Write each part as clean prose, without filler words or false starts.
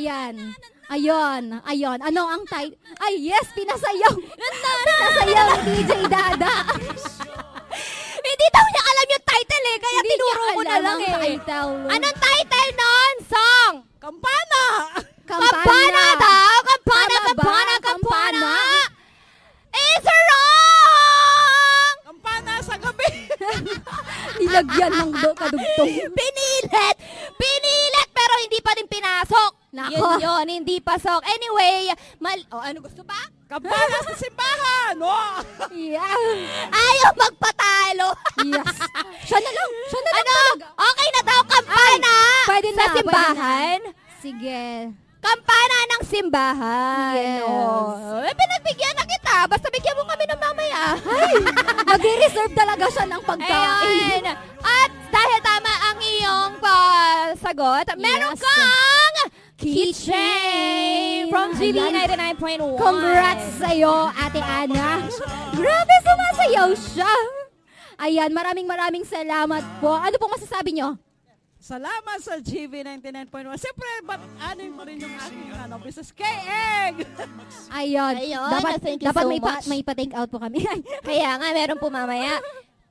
Ayan. Ayon. Ano ang title? Ay, yes, pinasayaw. Pinasayaw ni DJ Dada. Hindi daw niya alam yung title eh, kaya Hindi tinuro niya ko na alam lang ang eh. title. Anong title nun? Song! Kampana! Kampana daw! Tama ba? Kampana! It's wrong! Kampana sa gabi! Nilagyan ng kadugtong. Pinilit, pero hindi pa din pinasok. Nako. Yun, hindi pasok. Anyway, ano gusto ba? Kampana sa simbahan! Oh! Yeah. Ayaw magpatalo. Yes. Siya na lang Ano? talaga. Okay na daw, kampana! Pwede na, sa pwede simbahan? Sige. Kampana ng simbahan. Yes. Oh. Pinagbigyan na kita. Basta bigyan mo kami ng mamaya. Ay, mag-reserve talaga siya ng pagkain. Ayun. At dahil tama ang iyong sagot, meron Yes. kang keychain from GB Ayan. 99.1. Congrats sa'yo, Ate Ana. Grabe, sumasayaw siya. Ayan, maraming salamat po. Ano pong masasabi nyo? Salamat sa GV 99.1. Siyempre, ano rin yung aking business K-Egg! Ayun. Thank you Dapat so may much. may pa-take out po kami. Kaya nga, meron po mamaya.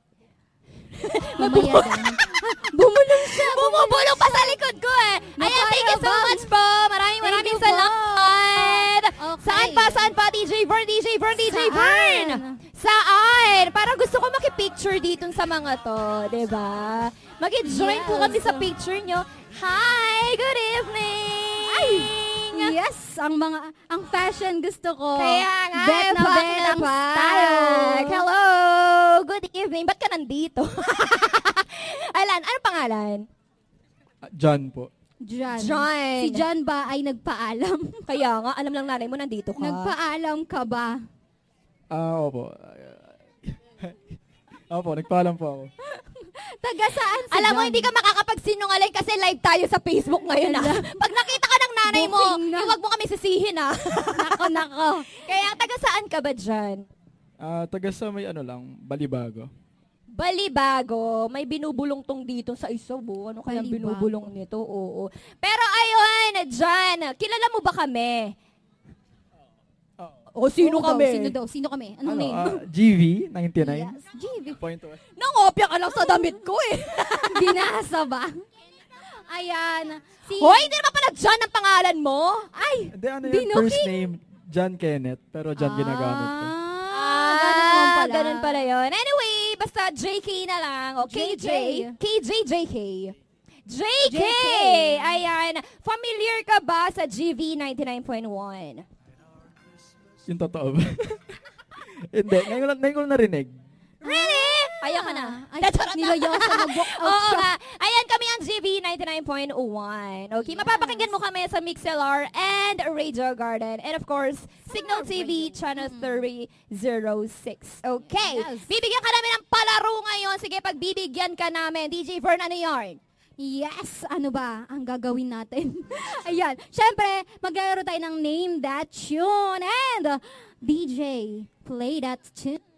Mamaya din. Bumulong siya. Bumubulong pa sa likod ko eh. Ayan, thank you so Napayabang. much po. Maraming Thank you po. salamat. Okay. Saan pa, DJ Vern? Saan? Saan? Parang gusto ko makipicture dito sa mga to, diba? Mag-join po Yes. kami sa picture nyo. Hi, good evening. Yes, ang fashion gusto ko. Kaya nga, Bet na pak bet ang pak. style. Hello, good evening. Ba't ka nandito? Alan, ano pangalan? John po. John. John. Si John ba ay nagpaalam? Kaya nga, alam lang nanay mo nandito ka. Nagpaalam ka ba? Opo. Opo, nagpaalam po ako. Taga saan si Alam mo, John? hindi ka makakapagsinungaling kasi live tayo sa Facebook ngayon ah. Pag nakita ka ng nanay mo, Booking na. huwag mo kami sisihin ah. Nako. Kaya taga saan ka ba dyan? Taga sa may Balibago. Balibago, may binubulong tong dito sa Isobo. Ano kayang Balibago. binubulong nito? Oo. Pero ayun, John, kilala mo ba kami? O, sino Oo daw, kami? Sino kami? Anong name? GV 99. Yes, GV. Point to Nangopya ka lang sa damit ko eh. Binasa ba? Ayan. Hoy, hindi naman pala John ang pangalan mo. Ay! Hindi, ano Binuki. yung first name? John Kenneth, pero John ginagamit ko. Ganun Ganun pala yun. Anyway, basta JK na lang. O, KJ. JK. JK! Ayan. Familiar ka ba sa GV 99.1? Yung totoo ba? Hindi, ngayon ko lang narinig. Really? Ayaw ka na. Ay, niloyosa, mag-walk out Oo siya. nga. Ayan kami ang GV 99.1. Okay, mapapakinggan mo kami sa MixLR and Radio Garden. And of course, Signal TV Channel 306. Okay. Yes. Bibigyan ka namin ng palaro ngayon. Sige, pagbibigyan ka namin. DJ Vern, ano yarn? Yes, ano ba ang gagawin natin? Ayan, syempre, maglalaro tayo ng Name That Tune and DJ, play that tune.